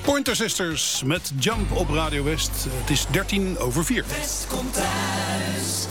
Pointer Sisters met Jump op Radio West. Het is 4:13. West komt thuis.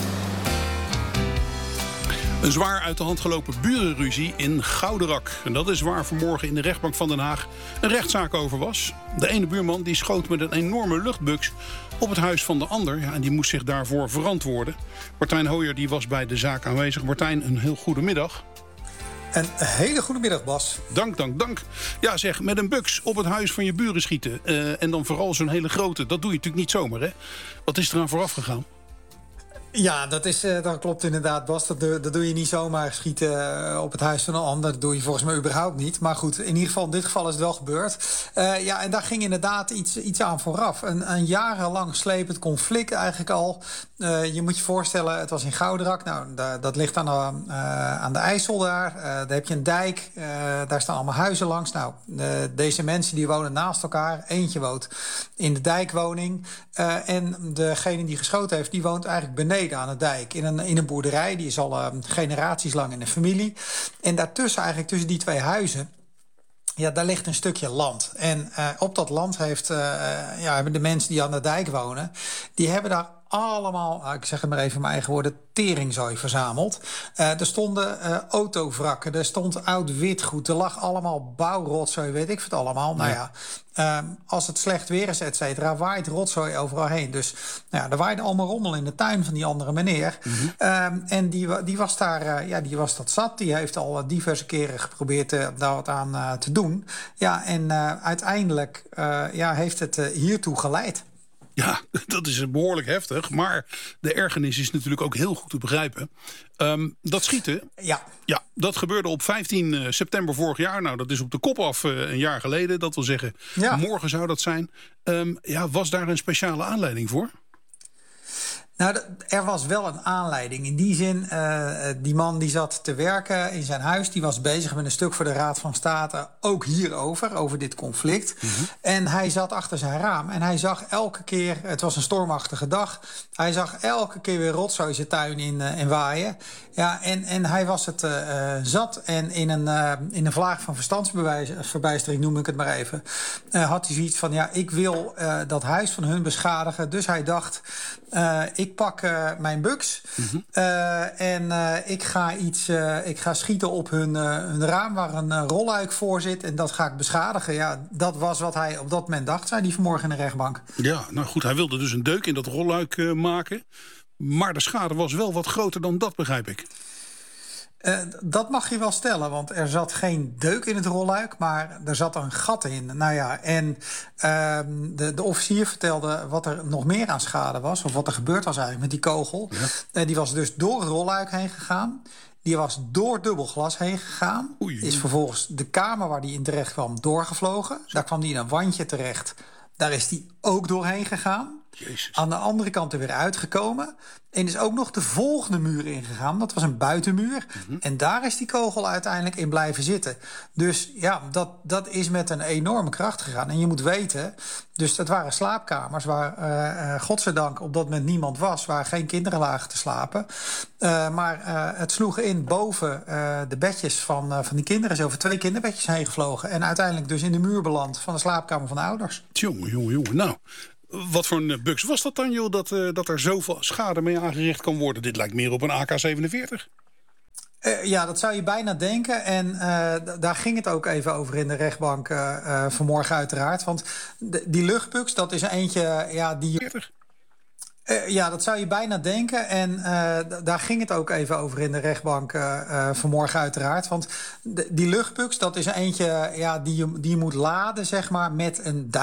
Een zwaar uit de hand gelopen burenruzie in Gouderak. En dat is waar vanmorgen in de rechtbank van Den Haag een rechtszaak over was. De ene buurman die schoot met een enorme luchtbux op het huis van de ander. Ja, en die moest zich daarvoor verantwoorden. Martijn Hooyer die was bij de zaak aanwezig. Martijn, een heel goede middag. Een hele goede middag, Bas. Dank. Ja zeg, met een bux op het huis van je buren schieten. En dan vooral zo'n hele grote. Dat doe je natuurlijk niet zomaar, hè? Wat is er aan vooraf gegaan? Ja, dat klopt inderdaad, Bas. Dat doe je niet zomaar schieten op het huis van een ander. Dat doe je volgens mij überhaupt niet. Maar goed, in dit geval is het wel gebeurd. En daar ging inderdaad iets aan vooraf. Een jarenlang slepend conflict eigenlijk al. Je moet je voorstellen, het was in Gouderak. Nou, dat ligt aan de IJssel daar. Daar heb je een dijk. Daar staan allemaal huizen langs. Nou, deze mensen die wonen naast elkaar. Eentje woont in de dijkwoning. En degene die geschoten heeft, die woont eigenlijk beneden aan de dijk. In een boerderij. Die is al generaties lang in een familie. En daartussen, eigenlijk tussen die twee huizen, ja, daar ligt een stukje land. En op dat land hebben de mensen die aan de dijk wonen, die hebben daar allemaal, ik zeg het maar even in mijn eigen woorden, teringzooi verzameld. Er stonden autovrakken, er stond oud witgoed, er lag allemaal bouwrotzooi, weet ik wat allemaal. Ja. Nou ja, als het slecht weer is, et cetera, waait rotzooi overal heen. Dus nou ja, er waaide allemaal rommel in de tuin van die andere meneer. Mm-hmm. En die was daar, die was dat zat. Die heeft al diverse keren geprobeerd daar wat aan te doen. Ja, en uiteindelijk heeft het hiertoe geleid. Ja, dat is behoorlijk heftig. Maar de ergernis is natuurlijk ook heel goed te begrijpen. Dat schieten, ja, dat gebeurde op 15 september vorig jaar. Nou, dat is op de kop af een jaar geleden. Dat wil zeggen, morgen zou dat zijn. Was daar een speciale aanleiding voor? Nou, er was wel een aanleiding. In die zin, die man die zat te werken in zijn huis. Die was bezig met een stuk voor de Raad van State. Ook hierover, over dit conflict. Mm-hmm. En hij zat achter zijn raam. En hij zag elke keer, het was een stormachtige dag. Hij zag elke keer weer rotzooi zijn tuin in waaien. Ja, en hij was het zat. En in een vlaag van verstandsverbijstering, noem ik het maar even, had hij zoiets van, ja, ik wil dat huis van hun beschadigen. Dus hij dacht, ik pak mijn bux, mm-hmm, en ik ga schieten op hun raam waar een rolluik voor zit. En dat ga ik beschadigen. Ja, dat was wat hij op dat moment dacht, zei hij vanmorgen in de rechtbank. Ja, nou goed, hij wilde dus een deuk in dat rolluik maken. Maar de schade was wel wat groter dan dat, begrijp ik. Dat mag je wel stellen, want er zat geen deuk in het rolluik, maar er zat een gat in. Nou ja, en de officier vertelde wat er nog meer aan schade was, of wat er gebeurd was eigenlijk met die kogel. Ja. Die was dus door het rolluik heen gegaan. Die was door dubbelglas heen gegaan. Oei. Is vervolgens de kamer waar die in terecht kwam doorgevlogen. Daar kwam die in een wandje terecht. Daar is die ook doorheen gegaan. Jezus. Aan de andere kant er weer uitgekomen. En is ook nog de volgende muur ingegaan. Dat was een buitenmuur. Mm-hmm. En daar is die kogel uiteindelijk in blijven zitten. Dus ja, dat is met een enorme kracht gegaan. En je moet weten, dus dat waren slaapkamers waar godzijdank op dat moment niemand was. Waar geen kinderen lagen te slapen. Maar het sloeg in boven de bedjes van die kinderen. Is over 2 kinderbedjes heen gevlogen. En uiteindelijk dus in de muur beland van de slaapkamer van de ouders. Jongen. Nou, wat voor een bux was dat dan, joh, dat er zoveel schade mee aangericht kan worden? Dit lijkt meer op een AK-47. Ja, dat zou je bijna denken. En daar ging het ook even over in de rechtbank vanmorgen uiteraard. Want die luchtbux, dat is eentje, ja, die... Ja, dat zou je bijna denken. En daar ging het ook even over in de rechtbank vanmorgen uiteraard. Want die luchtbux, dat is eentje, ja, die je moet laden, zeg maar, met een